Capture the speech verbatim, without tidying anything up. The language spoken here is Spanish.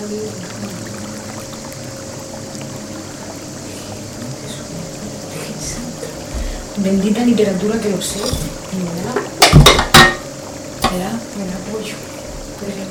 Bendita literatura que lo sé. Y me da, me da, me da apoyo.